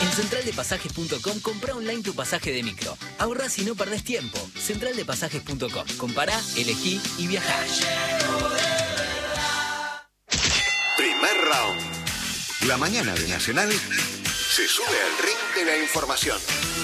En centraldepasajes.com comprá online tu pasaje de micro. Ahorrás y no perdés tiempo. Centraldepasajes.com. Compará, elegí y viajá. Primer round. La mañana de Nacional se sube al ring de la información.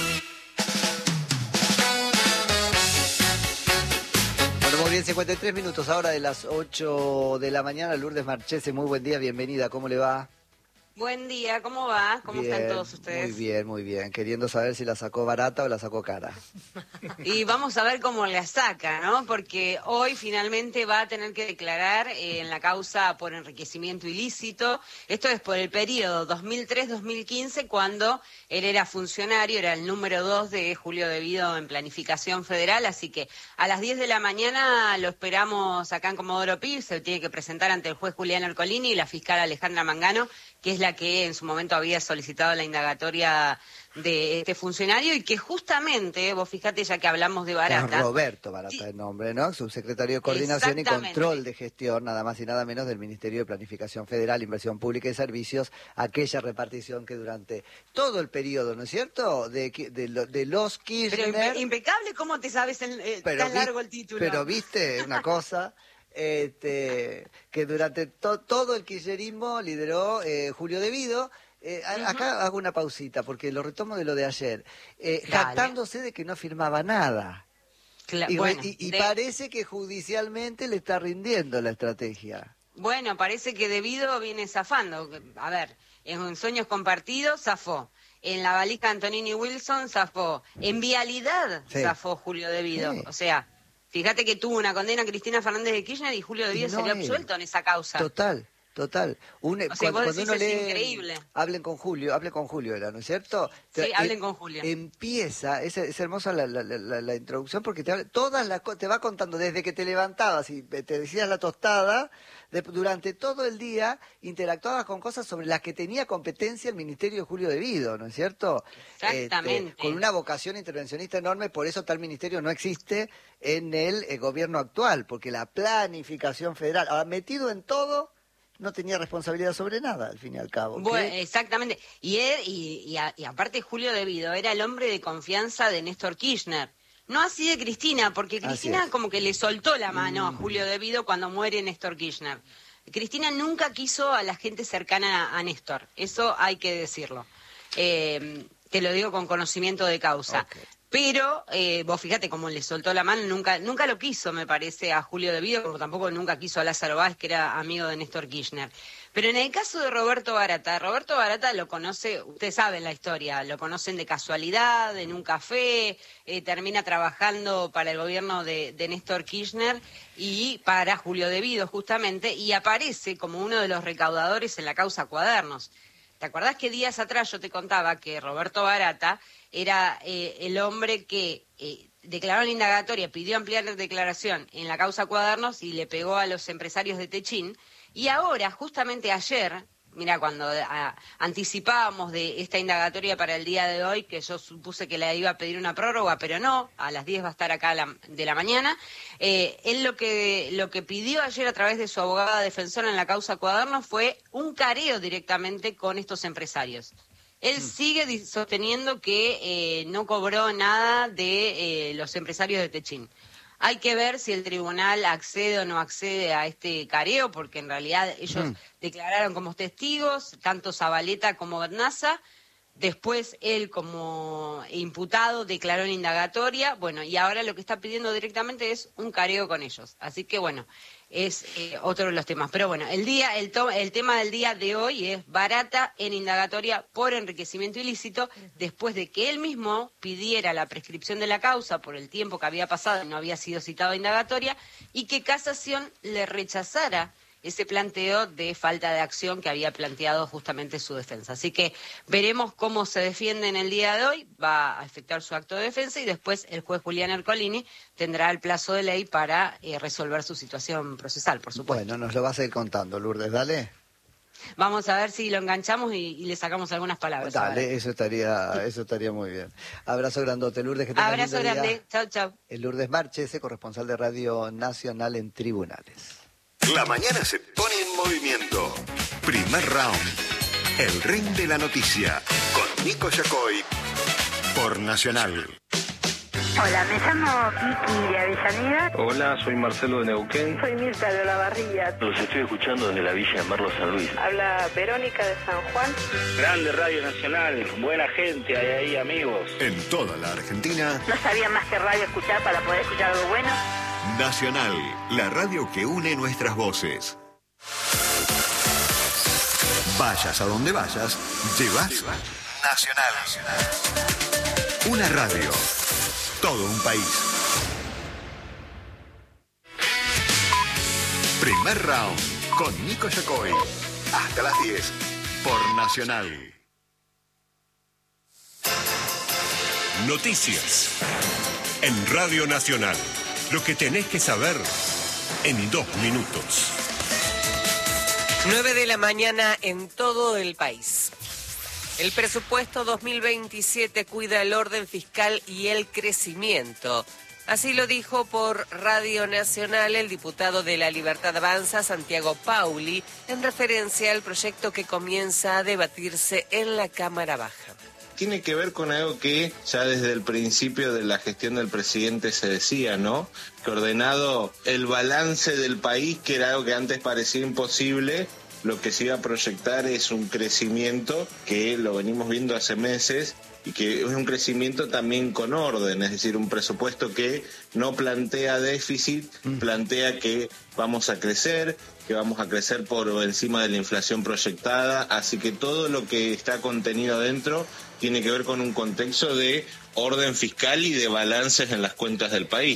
Bueno, muy bien, 53 minutos ahora de las 8 de la mañana. Lourdes Marchese, muy buen día, bienvenida, ¿cómo le va? Buen día, ¿cómo va? ¿Cómo Bien, están todos ustedes? Muy bien, muy bien. Queriendo saber si la sacó barata o la sacó cara. Y vamos a ver cómo la saca, ¿no? Porque hoy finalmente va a tener que declarar en la causa por enriquecimiento ilícito. Esto es por el periodo 2003-2015, cuando él era funcionario, era el número 2 de Julio Devido en Planificación Federal. Así que a las 10 de la mañana lo esperamos acá en Comodoro Pi. Se tiene que presentar ante el juez Julián Ercolini y la fiscal Alejandra Mangano, que es la que en su momento había solicitado la indagatoria de este funcionario y que justamente, vos fíjate, ya que hablamos de Barata... Roberto Barata el nombre, ¿no? Subsecretario de Coordinación y Control de Gestión, nada más y nada menos, del Ministerio de Planificación Federal, Inversión Pública y Servicios, aquella repartición que durante todo el periodo, ¿no es cierto?, de los Kirchner... Pero impecable, ¿cómo te sabes tan largo el título? Pero viste una cosa... que durante todo el kirchnerismo lideró Julio Devido. Acá hago una pausita porque lo retomo de lo de ayer, jactándose de que no firmaba nada. Y parece que judicialmente le está rindiendo la estrategia. Bueno, parece que Devido viene zafando. A ver, en Sueños Compartidos zafó. En la valija Antonini Wilson zafó. En Vialidad zafó Julio Devido. Sí. O sea... Fíjate que tuvo una condena Cristina Fernández de Kirchner y Julio Devido salió absuelto en esa causa. Total. Cuando uno lee, es increíble. Hablen con Julio era, ¿no es cierto? Sí, hablen con Julio. Empieza, es hermosa la introducción porque te va contando desde que te levantabas y te decías la tostada, durante todo el día interactuabas con cosas sobre las que tenía competencia el Ministerio de Julio Devido, ¿no es cierto? Exactamente. Con una vocación intervencionista enorme, por eso tal ministerio no existe en el gobierno actual, porque la planificación federal, ahora metido en todo, no tenía responsabilidad sobre nada, al fin y al cabo. Bueno, exactamente. Y aparte Julio Devido era el hombre de confianza de Néstor Kirchner. No así de Cristina, porque Cristina como que le soltó la mano a Julio Devido cuando muere Néstor Kirchner. Cristina nunca quiso a la gente cercana a Néstor, eso hay que decirlo. Te lo digo con conocimiento de causa. Okay. Pero vos fíjate cómo le soltó la mano, nunca lo quiso, me parece, a Julio Devido, como tampoco nunca quiso a Lázaro Báez, que era amigo de Néstor Kirchner. Pero en el caso de Roberto Barata lo conoce, ustedes saben la historia, lo conocen de casualidad, en un café, termina trabajando para el gobierno de Néstor Kirchner y para Julio Devido justamente, y aparece como uno de los recaudadores en la causa Cuadernos. ¿Te acordás que días atrás yo te contaba que Roberto Barata era el hombre que declaró la indagatoria, pidió ampliar la declaración en la causa Cuadernos y le pegó a los empresarios de Techín? Y ahora, justamente ayer, mira, cuando anticipábamos de esta indagatoria para el día de hoy, que yo supuse que le iba a pedir una prórroga, pero no, a las 10 va a estar acá de la mañana, él lo que pidió ayer a través de su abogada defensora en la causa Cuadernos fue un careo directamente con estos empresarios. Él sigue sosteniendo que no cobró nada de los empresarios de Techín. Hay que ver si el tribunal accede o no accede a este careo, porque en realidad ellos declararon como testigos, tanto Zabaleta como Bernaza. Después él como imputado declaró en indagatoria, bueno, y ahora lo que está pidiendo directamente es un careo con ellos. Así que bueno, es otro de los temas. Pero bueno, el tema del día de hoy es Barata en indagatoria por enriquecimiento ilícito, después de que él mismo pidiera la prescripción de la causa por el tiempo que había pasado y no había sido citado a indagatoria, y que Casación le rechazara ese planteo de falta de acción que había planteado justamente su defensa. Así que veremos cómo se defiende en el día de hoy, va a efectuar su acto de defensa y después el juez Julián Ercolini tendrá el plazo de ley para resolver su situación procesal, por supuesto. Bueno, nos lo vas a ir contando, Lourdes, dale. Vamos a ver si lo enganchamos y le sacamos algunas palabras. Dale, eso estaría muy bien. Abrazo grandote, Lourdes. Que tengas abrazo grande, chau, chau. El Lourdes Marchese, corresponsal de Radio Nacional en Tribunales. La mañana se pone en movimiento. Primer round. El Ring de la Noticia, con Nico Yacoy, por Nacional. Hola, me llamo Kiki de Avellaneda. Hola, soy Marcelo de Neuquén. Soy Mirta de Olavarría. Los estoy escuchando desde la Villa de Merlo, San Luis. Habla Verónica de San Juan. Grande Radio Nacional, buena gente, hay ahí amigos. En toda la Argentina. No sabía más que radio escuchar para poder escuchar algo bueno. Nacional, la radio que une nuestras voces. Vayas a donde vayas, llevas Nacional. Una radio. Todo un país. Primer round con Nico Yacoy. Hasta las 10 por Nacional. Noticias. En Radio Nacional. Lo que tenés que saber en 2 minutos. 9 de la mañana en todo el país. El presupuesto 2027 cuida el orden fiscal y el crecimiento. Así lo dijo por Radio Nacional el diputado de La Libertad Avanza, Santiago Pauli, en referencia al proyecto que comienza a debatirse en la Cámara Baja. Tiene que ver con algo que ya desde el principio de la gestión del presidente se decía, ¿no? Que ordenado el balance del país, que era algo que antes parecía imposible, lo que se iba a proyectar es un crecimiento que lo venimos viendo hace meses y que es un crecimiento también con orden, es decir, un presupuesto que no plantea déficit, plantea que vamos a crecer, que vamos a crecer por encima de la inflación proyectada, así que todo lo que está contenido adentro tiene que ver con un contexto de orden fiscal y de balances en las cuentas del país.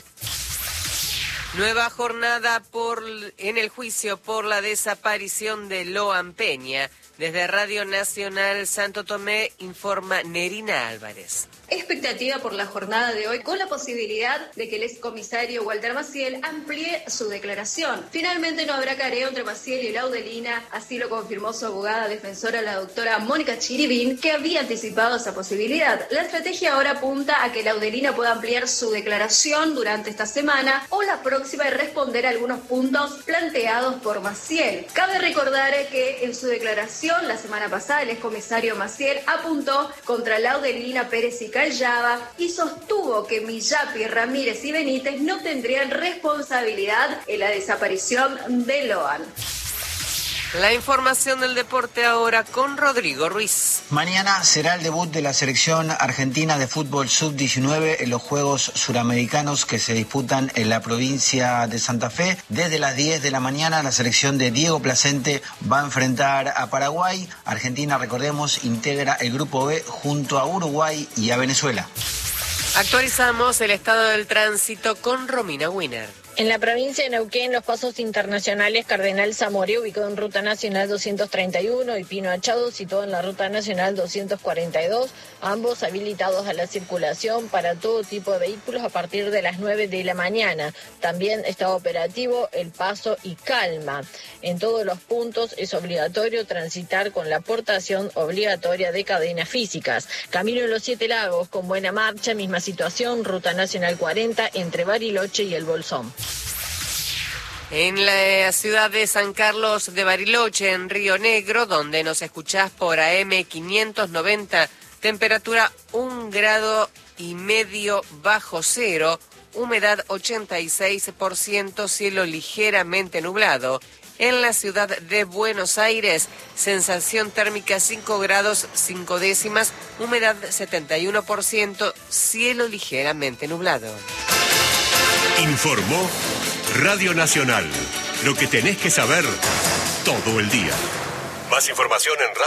Nueva jornada en el juicio por la desaparición de Loan Peña. Desde Radio Nacional Santo Tomé informa Nerina Álvarez. Expectativa por la jornada de hoy, con la posibilidad de que el excomisario Walter Maciel amplíe su declaración. Finalmente no habrá careo entre Maciel y Laudelina, así lo confirmó su abogada defensora, la doctora Mónica Chiribín, que había anticipado esa posibilidad. La estrategia ahora apunta a que Laudelina pueda ampliar su declaración durante esta semana o la próxima y responder a algunos puntos planteados por Maciel. Cabe recordar que en su declaración la semana pasada el excomisario Maciel apuntó contra Laudelina, Pérez y Callaba y sostuvo que Millapi, Ramírez y Benítez no tendrían responsabilidad en la desaparición de Loan. La información del deporte ahora con Rodrigo Ruiz. Mañana será el debut de la selección argentina de fútbol sub-19 en los Juegos Suramericanos que se disputan en la provincia de Santa Fe. Desde las 10 de la mañana la selección de Diego Placente va a enfrentar a Paraguay. Argentina, recordemos, integra el grupo B junto a Uruguay y a Venezuela. Actualizamos el estado del tránsito con Romina Winner. En la provincia de Neuquén, los pasos internacionales Cardenal Zamoré, ubicado en Ruta Nacional 231, y Pino Achado, situado en la Ruta Nacional 242, ambos habilitados a la circulación para todo tipo de vehículos a partir de las 9 de la mañana. También está operativo el Paso y Calma. En todos los puntos es obligatorio transitar con la portación obligatoria de cadenas físicas. Camino de los 7 Lagos, con buena marcha, misma situación, Ruta Nacional 40, entre Bariloche y El Bolsón. En la ciudad de San Carlos de Bariloche, en Río Negro, donde nos escuchás por AM 590, temperatura 1,5 grados bajo cero, humedad 86%, cielo ligeramente nublado. En la ciudad de Buenos Aires, sensación térmica 5 grados 5 décimas, humedad 71%, cielo ligeramente nublado. Informó Radio Nacional. Lo que tenés que saber todo el día. Más información en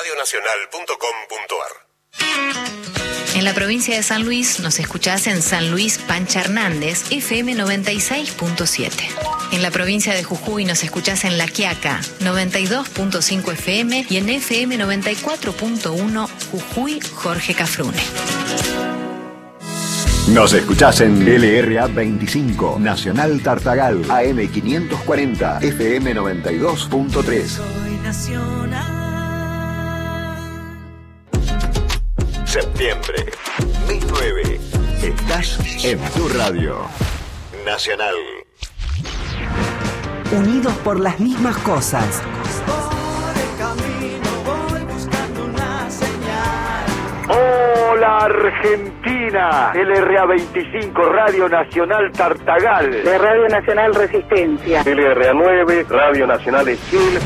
radionacional.com.ar. En la provincia de San Luis nos escuchás en San Luis Pancha Hernández, FM 96.7. En la provincia de Jujuy nos escuchás en La Quiaca, 92.5 FM y en FM 94.1 Jujuy Jorge Cafrune. Nos escuchás en LRA 25, Nacional Tartagal, AM 540, FM 92.3. Soy nacional. Septiembre, mes 9. Estás en tu radio. Nacional. Unidos por las mismas cosas. Por el camino voy buscando un Argentina. LRA 25, Radio Nacional Tartagal. De Radio Nacional Resistencia. LRA 9, Radio Nacional Esquil.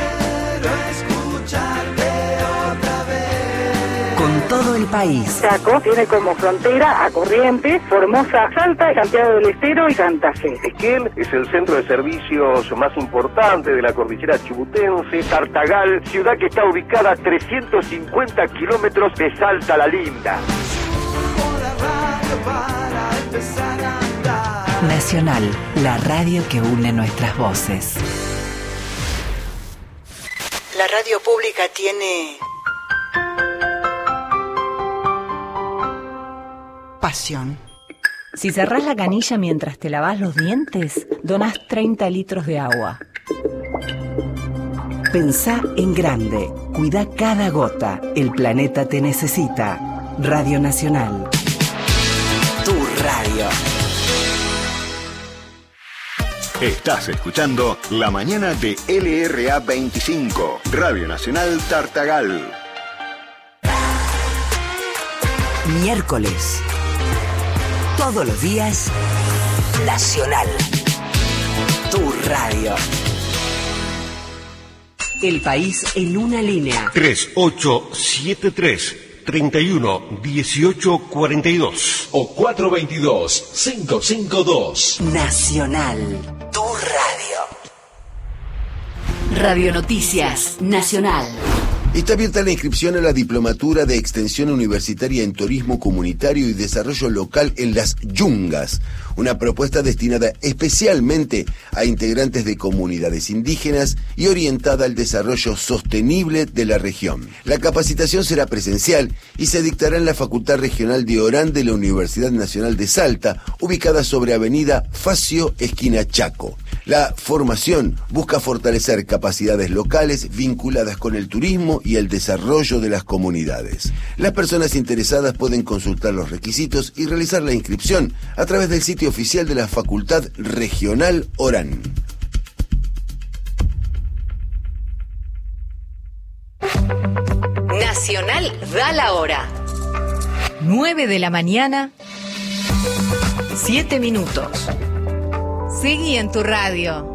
Con todo el país. Chaco tiene como frontera a Corrientes, Formosa, Salta, Santiago del Estero y Santa Fe. Esquel es el centro de servicios más importante de la cordillera chubutense. Tartagal, ciudad que está ubicada a 350 kilómetros de Salta la Linda. Nacional, la radio que une nuestras voces. La radio pública tiene pasión. Si cerrás la canilla mientras te lavas los dientes, donás 30 litros de agua. Pensá en grande. Cuida cada gota. El planeta te necesita. Radio Nacional. Tu radio. Estás escuchando La Mañana de LRA 25, Radio Nacional Tartagal. Miércoles. Todos los días, Nacional. Tu radio. El país en una línea. 3873-311842 o 422-552. Nacional. Tu radio. Radio Noticias Nacional. Está abierta la inscripción a la Diplomatura de Extensión Universitaria en Turismo Comunitario y Desarrollo Local en Las Yungas, una propuesta destinada especialmente a integrantes de comunidades indígenas y orientada al desarrollo sostenible de la región. La capacitación será presencial y se dictará en la Facultad Regional de Orán de la Universidad Nacional de Salta, ubicada sobre Avenida Facio, esquina Chaco. La formación busca fortalecer capacidades locales vinculadas con el turismo y el desarrollo de las comunidades. Las personas interesadas pueden consultar los requisitos y realizar la inscripción a través del sitio oficial de la Facultad Regional Orán. Nacional da la hora. 9 de la mañana, 7 minutos. Seguí en tu radio.